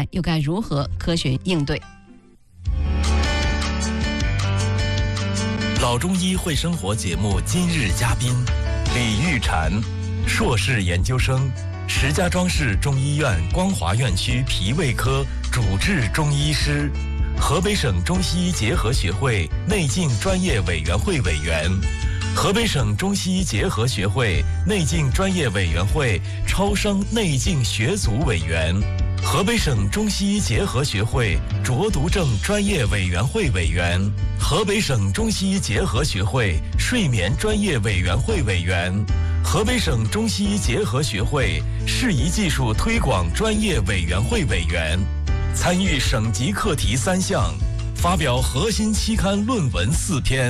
来，又该如何科学应对？ 老中医会生活节目今日嘉宾李玉婵，硕士研究生，石家庄市中医院光华院区脾胃科主治中医师，河北省中西医结合学会内镜专业委员会委员，河北省中西医结合学会内镜专业委员会超声内镜学组委员，河北省中西医结合学会浊毒症专业委员会委员，河北省中西医结合学会睡眠专业委员会委员，河北省中西医结合学会适宜技术推广专业委员会委员，参与省级课题3项，发表核心期刊论文4篇。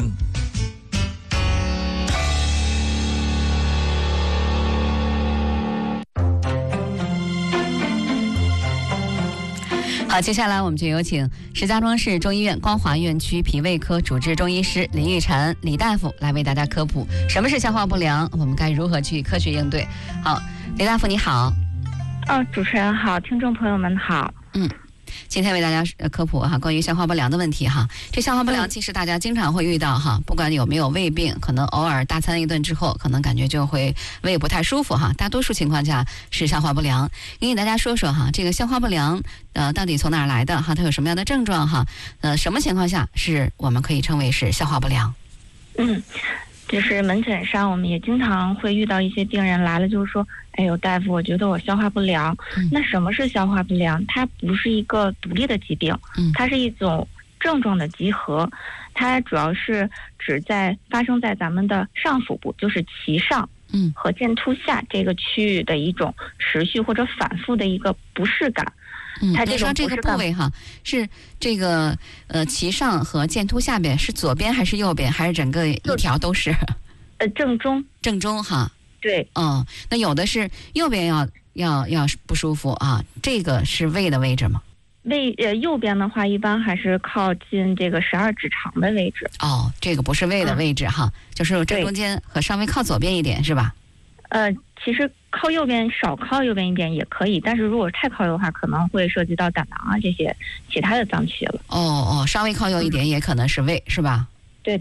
好，接下来我们就有请石家庄市中医院光华院区脾胃科主治中医师李玉婵李大夫来为大家科普什么是消化不良，我们该如何去科学应对。好，李大夫你好。 主持人好，听众朋友们好。 今天为大家科普关于消化不良的问题哈。这消化不良其实大家经常会遇到哈，不管有没有胃病，可能偶尔大餐一顿之后，可能感觉就会胃不太舒服哈。大多数情况下是消化不良。给大家说说哈，这个消化不良到底从哪儿来的哈？它有什么样的症状哈？什么情况下是我们可以称为是消化不良？ 就是门诊上我们也经常会遇到一些病人来了，就是说，哎呦，大夫，我觉得我消化不良。那什么是消化不良？它不是一个独立的疾病，它是一种症状的集合。它主要是指发生在咱们的上腹部，就是脐上和剑突下这个区域的一种持续或者反复的一个不适感。它你说这个部位哈，是这个脐上和剑突下边是左边还是右边，还是整个一条都是？正中哈。对。那有的是右边要不舒服啊，这个是胃的位置吗？ 右边的话，一般还是靠近这个12指肠的位置。 这个不是胃的位置哈，就是正中间和稍微靠左边一点是吧？ 其实靠右边少靠右边一点也可以，但是如果太靠右的话，可能会涉及到胆囊啊这些其他的脏器了。 稍微靠右一点也可能是胃是吧？ 对。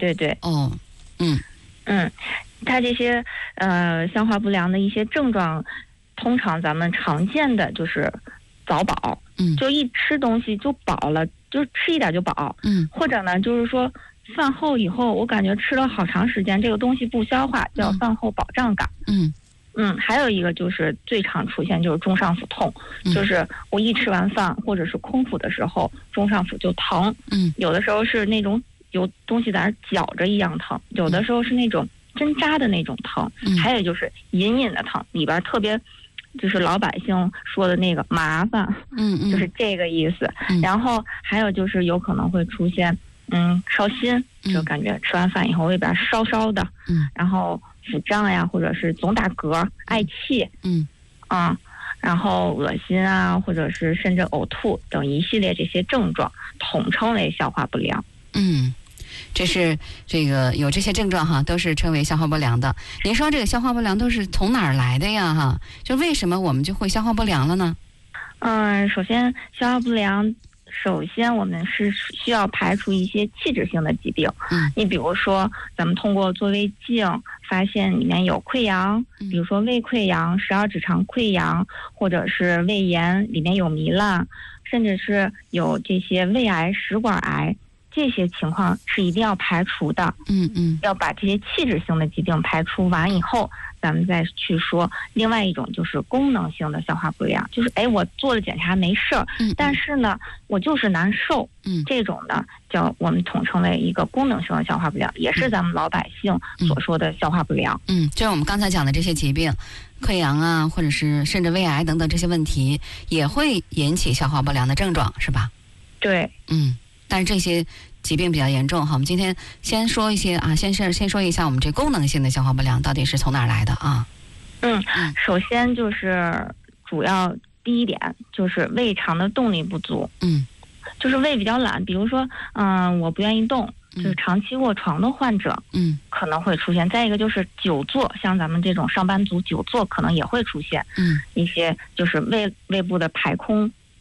它这些消化不良的一些症状，通常咱们常见的就是早饱，就一吃东西就饱了，就吃一点就饱。或者呢，就是说饭后以后，我感觉吃了好长时间，这个东西不消化，叫饭后饱胀感。还有一个就是最常出现就是中上腹痛，就是我一吃完饭或者是空腹的时候，中上腹就疼。有的时候是那种有东西在那绞着一样疼，有的时候是那种针扎的那种疼，还有就是隐隐的疼，里边特别就是老百姓说的那个麻烦，就是这个意思。然后还有就是有可能会出现烧心，就感觉吃完饭以后胃边烧烧的，然后腹胀呀，或者是总打嗝、嗳气，然后恶心啊，或者是甚至呕吐等一系列这些症状，统称为消化不良。 这是这个有这些症状哈，都是称为消化不良的。您说这个消化不良都是从哪儿来的呀？哈，就为什么我们就会消化不良了呢？ 首先消化不良。首先，我们是需要排除一些器质性的疾病。你比如说，咱们通过做胃镜发现里面有溃疡，比如说胃溃疡、12指肠溃疡，或者是胃炎里面有糜烂，甚至是有这些胃癌、食管癌，这些情况是一定要排除的。要把这些器质性的疾病排除完以后，咱们再去说另外一种就是功能性的消化不良，就是我做了检查没事儿，但是呢我就是难受，这种呢叫我们统称为一个功能性的消化不良，也是咱们老百姓所说的消化不良。 就是我们刚才讲的这些疾病，溃疡啊，或者是甚至胃癌等等这些问题，也会引起消化不良的症状，是吧？ 对。 但是这些疾病比较严重哈，我们今天先说一些啊，先说一下我们这功能性的消化不良到底是从哪儿来的啊？ 首先就是主要第一点就是胃肠的动力不足，就是胃比较懒，比如说我不愿意动，就是长期卧床的患者，可能会出现。再一个就是久坐，像咱们这种上班族久坐可能也会出现，一些就是胃部的排空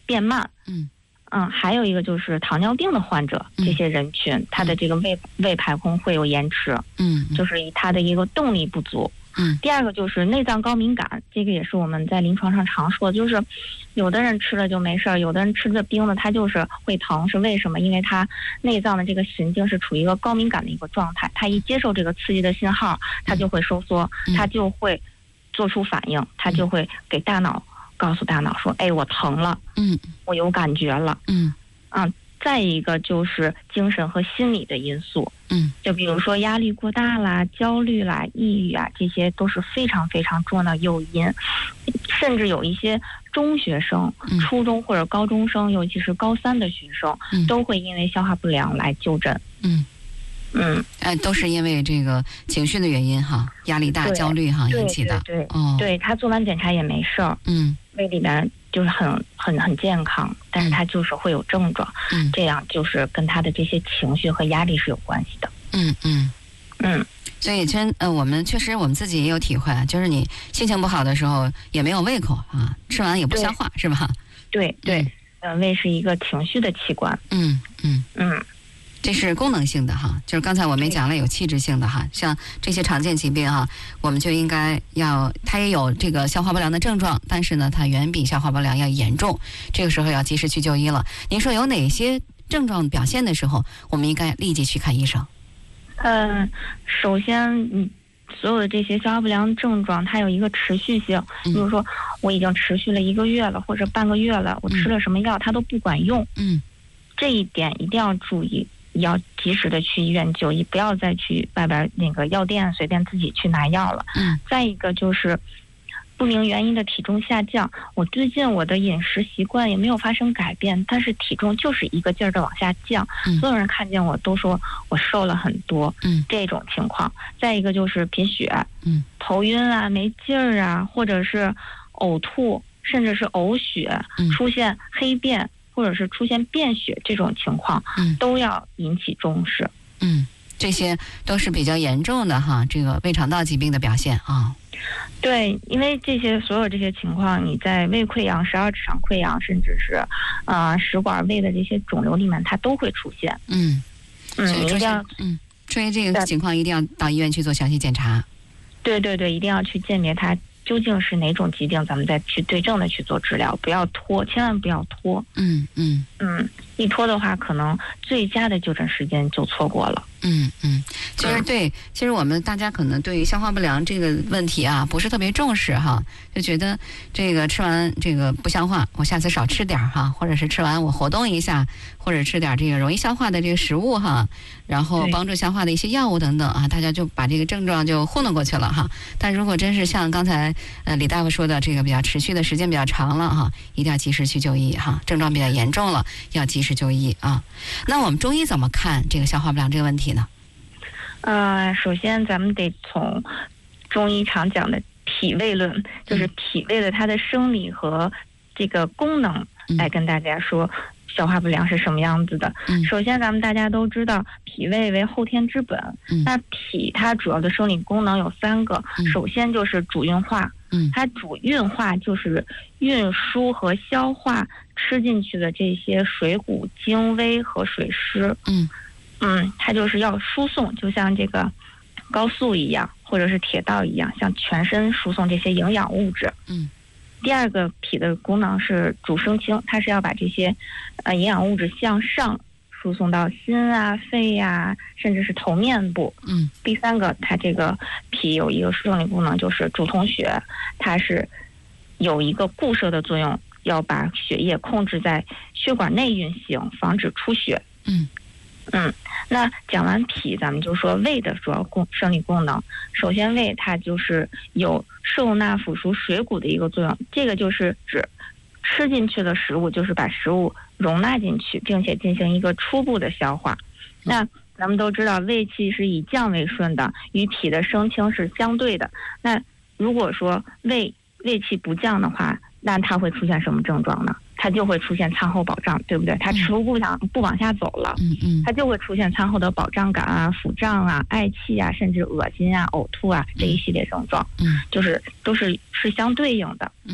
变慢。还有一个就是糖尿病的患者，这些人群他的这个胃排空会有延迟，就是他的一个动力不足。第二个就是内脏高敏感，这个也是我们在临床上常说的，就是有的人吃了就没事儿，有的人吃的冰的他就是会疼，是为什么？因为他内脏的这个神经是处于一个高敏感的一个状态，他一接受这个刺激的信号，他就会收缩，他就会做出反应，他就会给大脑告诉大脑说，哎，我疼了，我有感觉了，再一个就是精神和心理的因素，就比如说压力过大啦、焦虑啦、抑郁啊，这些都是非常非常重要的诱因。甚至有一些中学生、初中或者高中生，尤其是高3的学生，都会因为消化不良来就诊。 都是因为这个情绪的原因哈，压力大、焦虑哈引起的。 对，他做完检查也没事儿，胃里边就是很健康，但是他就是会有症状，这样就是跟他的这些情绪和压力是有关系的。 所以我们确实我们自己也有体会，就是你心情不好的时候也没有胃口啊，吃完也不消化，是吧？ 对，胃是一个情绪的器官。 这是功能性的哈，就是刚才我们讲了有器质性的哈，像这些常见疾病哈，我们就应该它也有这个消化不良的症状，但是呢，它远比消化不良要严重，这个时候要及时去就医了。您说有哪些症状表现的时候，我们应该立即去看医生？ 首先，所有的这些消化不良症状，它有一个持续性，比如说我已经持续了1个月了，或者半个月了，我吃了什么药它都不管用，这一点一定要注意。要及时的去医院就医，不要再去外边那个药店随便自己去拿药了。再一个就是不明原因的体重下降，我最近我的饮食习惯也没有发生改变，但是体重就是一个劲儿的往下降，所有人看见我都说我瘦了很多，这种情况。再一个就是贫血，头晕啊、没劲儿啊，或者是呕吐，甚至是呕血，出现黑便。或者是出现便血这种情况，都要引起重视。 这些都是比较严重的哈，这个胃肠道疾病的表现啊。 对，因为所有这些情况，你在胃溃疡、12指肠溃疡，甚至是食管胃的这些肿瘤里面，它都会出现。你一定要出现这个情况，一定要到医院去做详细检查。 对，一定要去鉴别它究竟是哪种疾病，咱们再去对症的去做治疗，不要拖，千万不要拖。一拖的话，可能最佳的就诊时间就错过了。其实我们大家可能对于消化不良这个问题啊，不是特别重视哈，就觉得这个吃完这个不消化，我下次少吃点哈，或者是吃完我活动一下，或者吃点这个容易消化的这个食物哈，然后帮助消化的一些药物等等啊，大家就把这个症状就糊弄过去了哈。但如果真是像刚才李大夫说的，这个比较持续的时间比较长了哈，一定要及时去就医哈，症状比较严重了要及时就医啊。那我们中医怎么看这个消化不良这个问题呢？首先咱们得从中医常讲的脾胃论，就是脾胃的它的生理和这个功能来跟大家说消化不良是什么样子的。首先咱们大家都知道脾胃为后天之本，那脾它主要的生理功能有3个，首先就是主运化，它主运化就是运输和消化吃进去的这些水谷精微和水湿，它就是要输送，就像这个高速一样，或者是铁道一样，向全身输送这些营养物质。第二个脾的功能是主升清，它是要把这些营养物质向上输送到心啊、肺啊，甚至是头面部。第3个，它这个脾有一个生理功能就是主统血，它是有一个固摄的作用，要把血液控制在血管内运行，防止出血。那讲完脾，咱们就说胃的主要生理功能。首先胃它就是有受纳腐熟水谷的一个作用，这个就是指吃进去的食物就是把食物容纳进去，并且进行一个初步的消化。那咱们都知道胃气是以降为顺的，与脾的升清是相对的。那如果说胃气不降的话，那它会出现什么症状呢？它就会出现餐后饱胀，对不对？它食物不往下走了，它就会出现餐后的饱胀感啊、腹胀啊、嗳气啊，甚至恶心啊、呕吐啊这一系列症状，就是都是相对应的。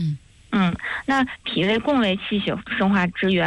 那脾胃供为气血生化之源。